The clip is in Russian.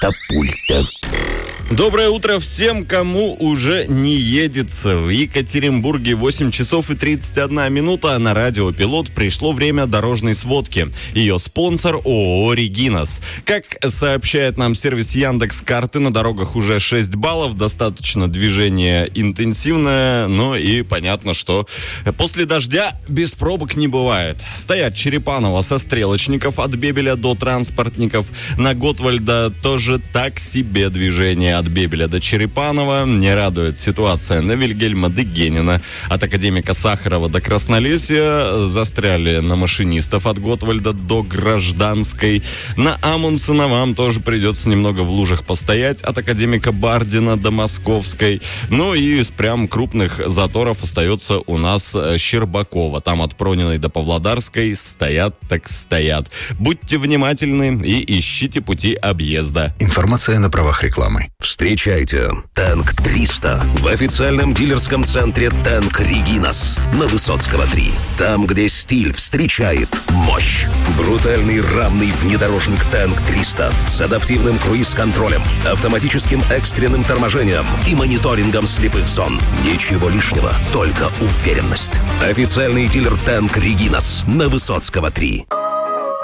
катапульта. Доброе утро всем, кому уже не едется. В Екатеринбурге 8 часов и 31 минута. На радио «Пилот» пришло время дорожной сводки. Ее спонсор ООО «Регинас». Как сообщает нам сервис Яндекс.Карты, на дорогах уже 6 баллов. Достаточно движение интенсивное, но и понятно, что после дождя без пробок не бывает. Стоят Черепаново со Стрелочников от Бебеля до Транспортников. На Готвальда тоже так себе движение. От Бебеля до Черепанова. Не радует ситуация на Вильгельма Дегенина. От Академика Сахарова до Краснолесья. Застряли на машинистов от Готвальда до Гражданской. На Амундсена вам тоже придется немного в лужах постоять. От Академика Бардина до Московской. Ну и из прям крупных заторов остается у нас Щербакова. Там от Прониной до Павлодарской стоят так стоят. Будьте внимательны и ищите пути объезда. Информация на правах рекламы. Встречайте Танк 300 в официальном дилерском центре Танк Регинас на Высоцкого 3. Там, где стиль встречает мощь. Брутальный рамный внедорожник Танк 300 с адаптивным круиз-контролем, автоматическим экстренным торможением и мониторингом слепых зон. Ничего лишнего, только уверенность. Официальный дилер Танк Регинас на Высоцкого 3.